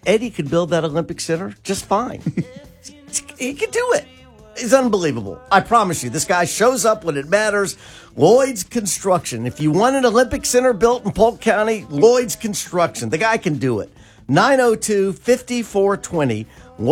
Eddie could build that Olympic Center just fine. He could do it. He's unbelievable. I promise you, this guy shows up when it matters. Lloyd's Construction. If you want an Olympic Center built in Polk County, Lloyd's Construction. The guy can do it. 902-5420,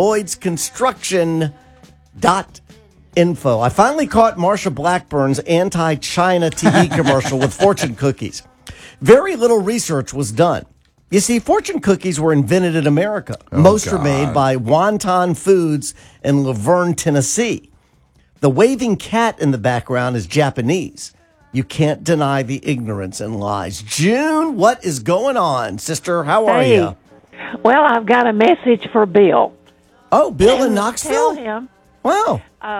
LloydsConstruction.info. I finally caught Marsha Blackburn's anti-China TV commercial with Fortune cookies. Very little research was done. You see, Fortune cookies were invented in America. Most are made by Wonton Foods in Laverne, Tennessee. The waving cat in the background is Japanese. You can't deny the ignorance and lies. June, what is going on, sister? How are you? Well, I've got a message for Bill. Oh, Bill in Knoxville? Tell him. Wow.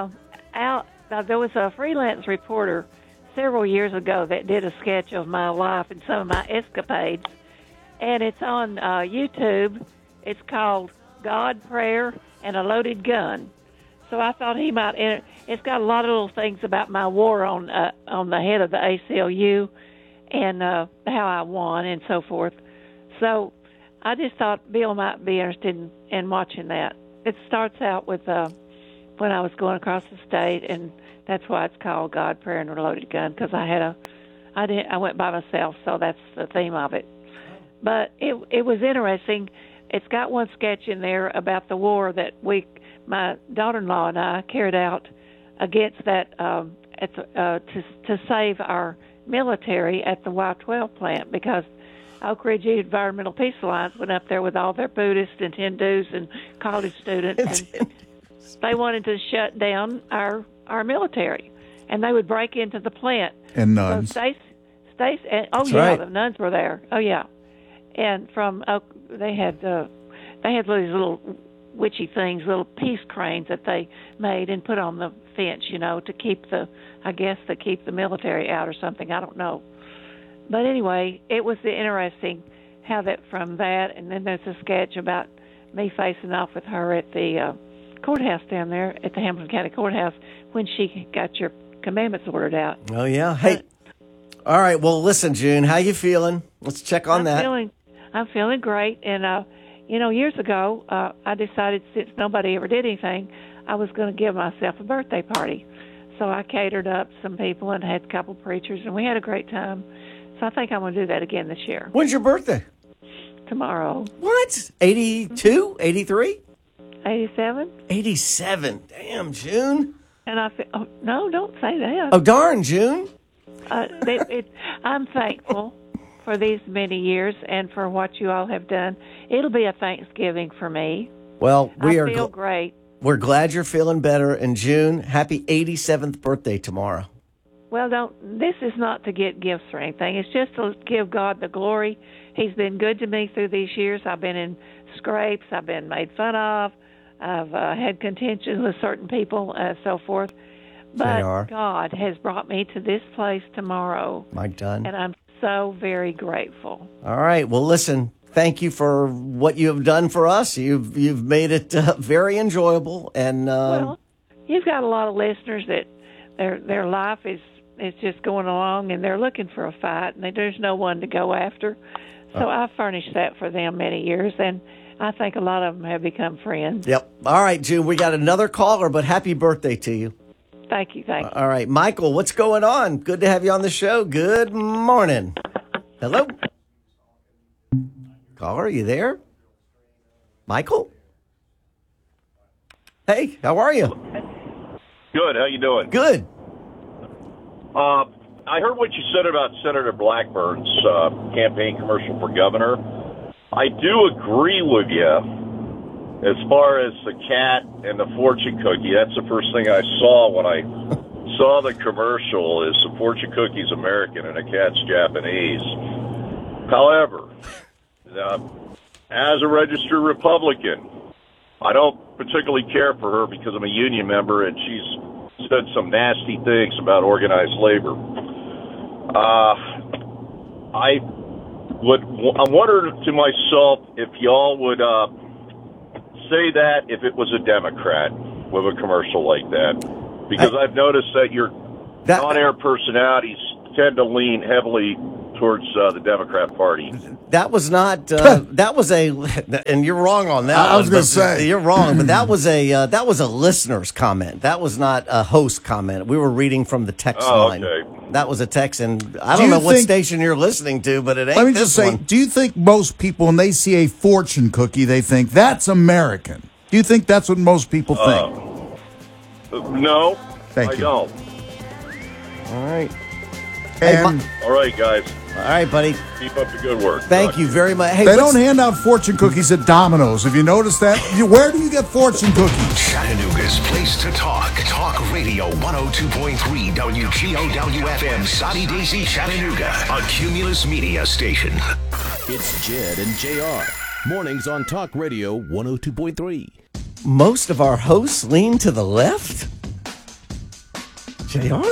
There was a freelance reporter several years ago that did a sketch of my life and some of my escapades. And it's on YouTube. It's called God, Prayer, and a Loaded Gun. So I thought he might. It's got a lot of little things about my war on the head of the ACLU and how I won and so forth. So I just thought Bill might be interested in watching that. It starts out with when I was going across the state, and that's why it's called God, Prayer, and a Loaded Gun, because I went by myself, so that's the theme of it. But it was interesting. It's got one sketch in there about the war that my daughter-in-law and I carried out against that to save our military at the Y-12 plant, because Oak Ridge Environmental Peace Alliance went up there with all their Buddhists and Hindus and college students, and they wanted to shut down our military, and they would break into the plant. And nuns. So the nuns were there. Oh yeah. And they had these little witchy things, little peace cranes that they made and put on the fence, to keep the military out or something. I don't know. But anyway, it was interesting how that from that, and then there's a sketch about me facing off with her at the courthouse down there at the Hamilton County Courthouse when she got your commandments ordered out. Oh yeah. Hey. All right. Well, listen, June, how you feeling? Let's check on that. I'm feeling great. And, years ago, I decided, since nobody ever did anything, I was going to give myself a birthday party. So I catered up some people and had a couple preachers, and we had a great time. So I think I'm going to do that again this year. When's your birthday? Tomorrow. What? 82? 83? 87. 87. Damn, June. And I feel, no, don't say that. Oh, darn, June. I'm thankful for these many years and for what you all have done. It'll be a Thanksgiving for me. Well, I feel great. We're glad you're feeling better. And June, happy 87th birthday tomorrow. Well, this is not to get gifts or anything. It's just to give God the glory. He's been good to me through these years. I've been in scrapes. I've been made fun of. I've had contention with certain people and so forth. But God has brought me to this place tomorrow. Mike Dunn. And I'm so very grateful. All right. Well, listen, thank you for what you have done for us. You've made it very enjoyable. And well, you've got a lot of listeners that their life is just going along, and they're looking for a fight, and there's no one to go after. So I furnished that for them many years, and I think a lot of them have become friends. Yep. All right, June, we got another caller, but happy birthday to you. Thank you. All right, Michael, what's going on? Good to have you on the show. Good morning. Hello? Caller, are you there? Michael? Hey, how are you? Good. How you doing? Good. I heard what you said about Senator Blackburn's campaign commercial for governor. I do agree with you. As far as the cat and the fortune cookie, that's the first thing I saw when I saw the commercial, is the fortune cookie's American and the cat's Japanese. However, as a registered Republican, I don't particularly care for her because I'm a union member and she's said some nasty things about organized labor. I'm wondering to myself if y'all would say that if it was a Democrat with a commercial like that, because I've noticed that your on-air personalities tend to lean heavily towards the Democrat Party. That was not. That was a, and you're wrong on that. I was going to say you're wrong, but that was a listener's comment. That was not a host comment. We were reading from the text line. Okay. That was a text, and I don't know what station you're listening to, but it ain't. Let me this just say, one. do you think most people, when they see a fortune cookie, they think that's American? Do you think that's what most people think? No, Thank I you. don't. All right. And All right, guys. All right, buddy. Keep up the good work. Thank you very much. Hey, they don't hand out fortune cookies at Domino's. Have you noticed that? Where do you get fortune cookies? Chattanooga's place to talk. Talk Radio 102.3 WGOW-FM, Soddy Daisy, Chattanooga, a Cumulus Media station. It's Jed and JR. Mornings on Talk Radio 102.3. Most of our hosts lean to the left? JR?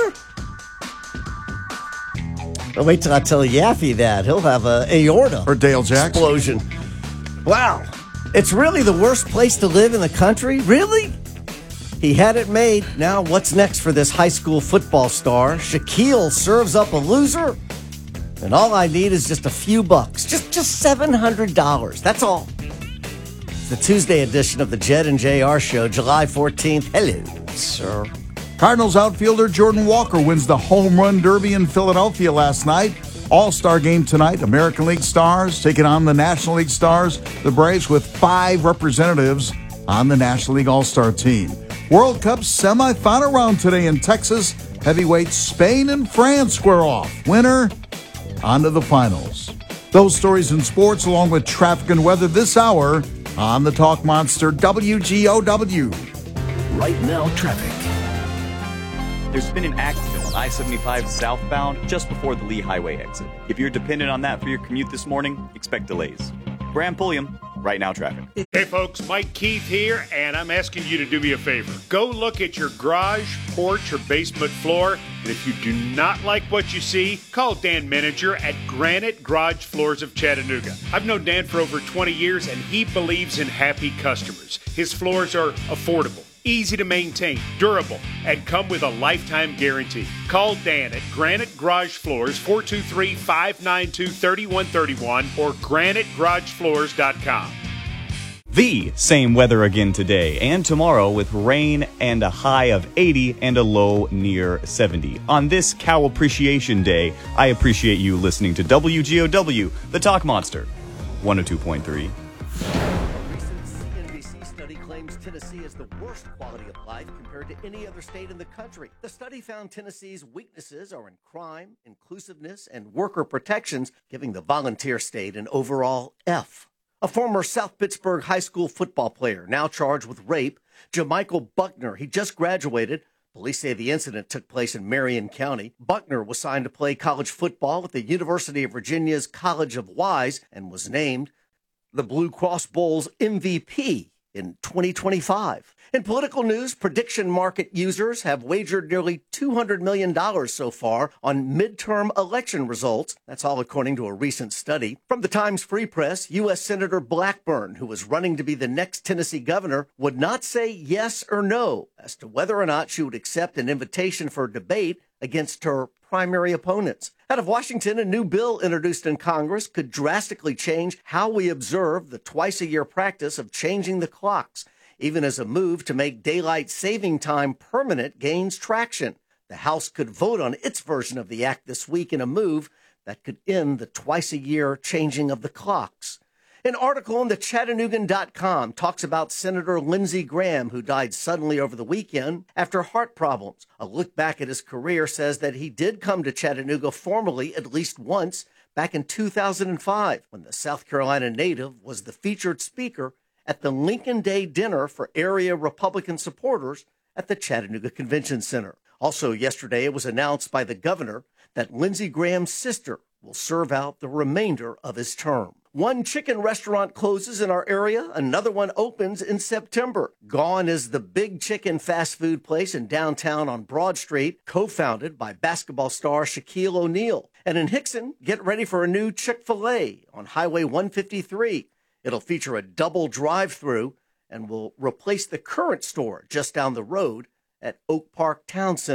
Well, wait till I tell Yaffe that. He'll have a aorta Or Dale Jackson. explosion. Wow. It's really the worst place to live in the country? Really? He had it made. Now what's next for this high school football star? Shaquille serves up a loser? And all I need is just a few bucks. Just $700. That's all. It's the Tuesday edition of the Jed and JR Show, July 14th. Hello, sir. Cardinals outfielder Jordan Walker wins the Home Run Derby in Philadelphia last night. All-Star game tonight. American League Stars taking on the National League Stars. The Braves with 5 representatives on the National League All-Star team. World Cup semifinal round today in Texas. Heavyweights Spain and France square off. Winner on to the finals. Those stories in sports along with traffic and weather this hour on the Talk Monster WGOW. Right now, traffic. There's been an accident on I-75 southbound just before the Lee Highway exit. If you're dependent on that for your commute this morning, expect delays. Graham Pulliam, Right Now Traffic. Hey folks, Mike Keith here, and I'm asking you to do me a favor. Go look at your garage, porch, or basement floor, and if you do not like what you see, call Dan Meninger at Granite Garage Floors of Chattanooga. I've known Dan for over 20 years, and he believes in happy customers. His floors are affordable, easy to maintain, durable, and come with a lifetime guarantee. Call Dan at Granite Garage Floors, 423-592-3131 or granitegaragefloors.com. The same weather again today and tomorrow with rain and a high of 80 and a low near 70. On this Cow Appreciation Day, I appreciate you listening to WGOW, the Talk Monster, 102.3. NBC study claims Tennessee has the worst quality of life compared to any other state in the country. The study found Tennessee's weaknesses are in crime, inclusiveness, and worker protections, giving the volunteer state an overall F. A former South Pittsburgh high school football player now charged with rape, Jamichael Buckner. He just graduated. Police say the incident took place in Marion County. Buckner was signed to play college football with the University of Virginia's College of Wise and was named the Blue Cross Bowl's MVP in 2025. In political news, prediction market users have wagered nearly $200 million so far on midterm election results. That's all according to a recent study. From the Times Free Press, U.S. Senator Blackburn, who was running to be the next Tennessee governor, would not say yes or no as to whether or not she would accept an invitation for debate against her primary opponents. Out of Washington, a new bill introduced in Congress could drastically change how we observe the twice-a-year practice of changing the clocks, even as a move to make daylight saving time permanent gains traction. The House could vote on its version of the act this week in a move that could end the twice-a-year changing of the clocks. An article on the Chattanoogan.com talks about Senator Lindsey Graham, who died suddenly over the weekend after heart problems. A look back at his career says that he did come to Chattanooga formally at least once back in 2005, when the South Carolina native was the featured speaker at the Lincoln Day dinner for area Republican supporters at the Chattanooga Convention Center. Also yesterday, it was announced by the governor that Lindsey Graham's sister will serve out the remainder of his term. One chicken restaurant closes in our area. Another one opens in September. Gone is the Big Chicken fast food place in downtown on Broad Street, co-founded by basketball star Shaquille O'Neal. And in Hickson, get ready for a new Chick-fil-A on Highway 153. It'll feature a double drive-through and will replace the current store just down the road at Oak Park Town Center.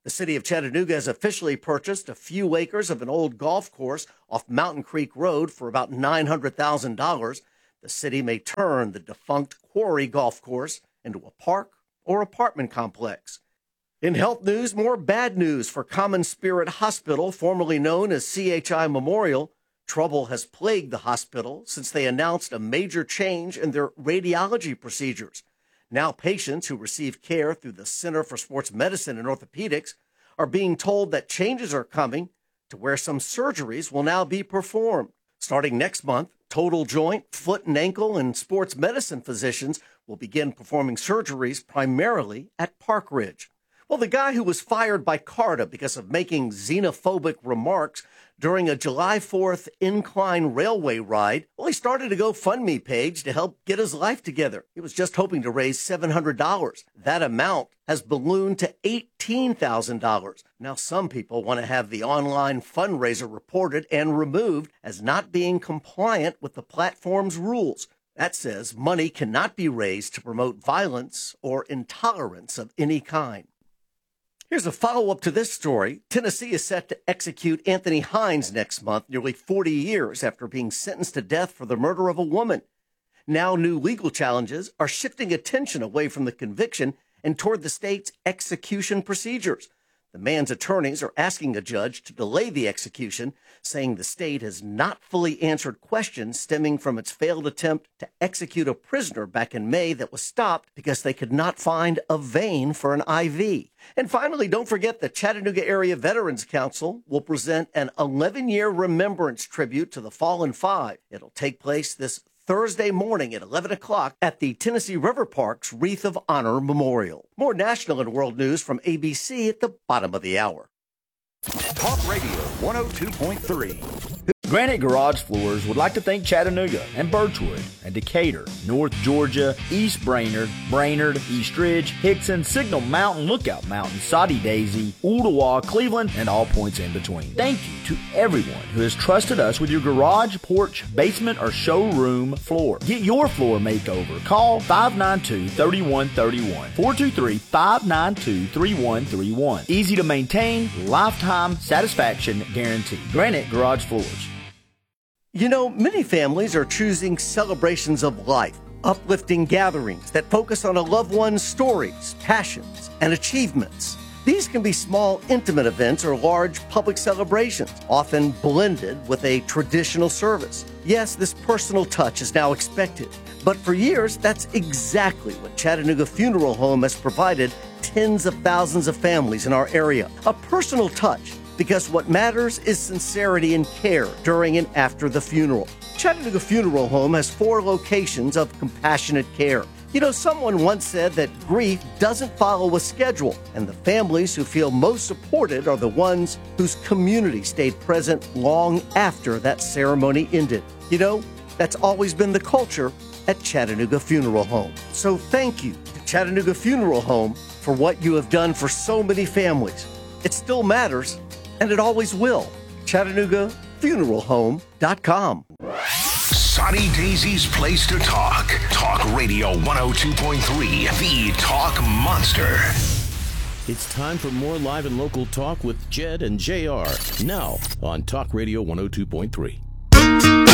The city of Chattanooga has officially purchased a few acres of an old golf course off Mountain Creek Road for about $900,000. The city may turn the defunct Quarry Golf Course into a park or apartment complex. In health news, more bad news for Common Spirit Hospital, formerly known as CHI Memorial. Trouble has plagued the hospital since they announced a major change in their radiology procedures. Now patients who receive care through the Center for Sports Medicine and Orthopedics are being told that changes are coming to where some surgeries will now be performed. Starting next month, total joint, foot and ankle, and sports medicine physicians will begin performing surgeries primarily at Park Ridge. Well, the guy who was fired by CARTA because of making xenophobic remarks during a July 4th incline railway ride, well, he started a GoFundMe page to help get his life together. He was just hoping to raise $700. That amount has ballooned to $18,000. Now, some people want to have the online fundraiser reported and removed as not being compliant with the platform's rules. That says money cannot be raised to promote violence or intolerance of any kind. Here's a follow-up to this story. Tennessee is set to execute Anthony Hines next month, nearly 40 years after being sentenced to death for the murder of a woman. Now new legal challenges are shifting attention away from the conviction and toward the state's execution procedures. The man's attorneys are asking a judge to delay the execution, saying the state has not fully answered questions stemming from its failed attempt to execute a prisoner back in May that was stopped because they could not find a vein for an IV. And finally, don't forget the Chattanooga Area Veterans Council will present an 11-year remembrance tribute to the Fallen Five. It'll take place this Thursday morning at 11 o'clock at the Tennessee River Park's Wreath of Honor Memorial. More national and world news from ABC at the bottom of the hour. Talk Radio 102.3. Granite Garage Floors would like to thank Chattanooga and Birchwood and Decatur, North Georgia, East Brainerd, East Ridge, Hickson, Signal Mountain, Lookout Mountain, Soddy Daisy, Ooltewah, Cleveland, and all points in between. Thank you to everyone who has trusted us with your garage, porch, basement, or showroom floor. Get your floor makeover. Call 592-3131, 423-592-3131. Easy to maintain, lifetime satisfaction guarantee. Granite Garage Floors. You know, many families are choosing celebrations of life, uplifting gatherings that focus on a loved one's stories, passions, and achievements. These can be small, intimate events or large public celebrations, often blended with a traditional service. Yes, this personal touch is now expected, but for years, that's exactly what Chattanooga Funeral Home has provided tens of thousands of families in our area. A personal touch, because what matters is sincerity and care during and after the funeral. Chattanooga Funeral Home has 4 locations of compassionate care. You know, someone once said that grief doesn't follow a schedule, and the families who feel most supported are the ones whose community stayed present long after that ceremony ended. You know, that's always been the culture at Chattanooga Funeral Home. So thank you to Chattanooga Funeral Home for what you have done for so many families. It still matters, and it always will. ChattanoogaFuneralHome.com. Soddy Daisy's place to talk. Talk Radio 102.3, the Talk Monster. It's time for more live and local talk with Jed and JR. Now on Talk Radio 102.3.